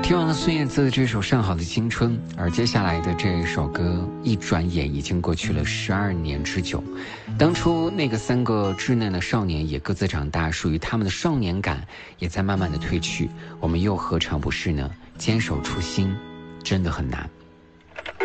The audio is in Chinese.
听完了孙燕姿的这首《上好的青春》，而接下来的这首歌一转眼已经过去了12年之久。当初那个3个稚嫩的少年也各自长大，属于他们的少年感也在慢慢的褪去，我们又何尝不是呢？坚守初心真的很难。